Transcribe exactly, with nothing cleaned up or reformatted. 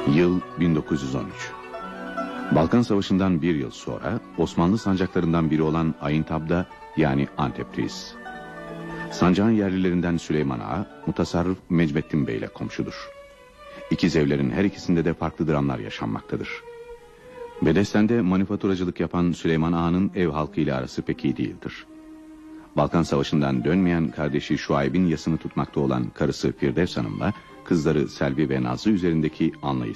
Yıl bin dokuz yüz on üç. Balkan Savaşı'ndan bir yıl sonra Osmanlı sancaklarından biri olan Ayıntab'da yani Antep'teyiz. Sancağın yerlilerinden Süleyman Ağa, mutasarrıf Mecmettin Bey ile komşudur. İkiz evlerin her ikisinde de farklı dramlar yaşanmaktadır. Bedesten'de manifaturacılık yapan Süleyman Ağa'nın ev halkıyla arası pek iyi değildir. Balkan Savaşı'ndan dönmeyen kardeşi Şuayb'in yasını tutmakta olan karısı Firdevs Hanım'la kızları Selvi ve Nazlı üzerindeki anlayış